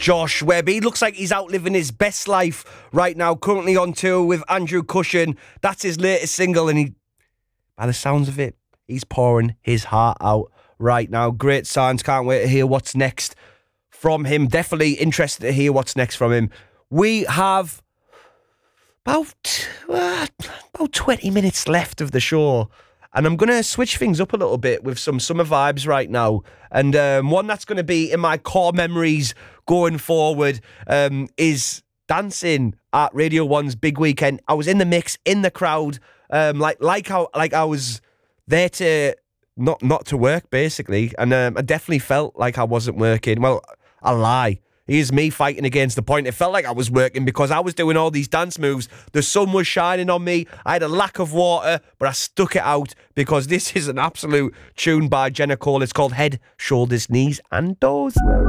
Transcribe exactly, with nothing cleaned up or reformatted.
Josh Webb. He looks like he's out living his best life right now, currently on tour with Andrew Cushion. That's his latest single, and he, by the sounds of it, he's pouring his heart out right now. Great sounds. Can't wait to hear what's next from him. Definitely interested to hear what's next from him. We have about, uh, about twenty minutes left of the show. And I'm going to switch things up a little bit with some summer vibes right now. And um, one that's going to be in my core memories going forward um, is dancing at Radio One's big weekend. I was in the mix, in the crowd, um, like like how like I was there to not not to work basically, and um, I definitely felt like I wasn't working. Well, I lie. Here's me fighting against the point. It felt like I was working because I was doing all these dance moves. The sun was shining on me. I had a lack of water, but I stuck it out because this is an absolute tune by Jenna Cole. It's called Head, Shoulders, Knees and Toes.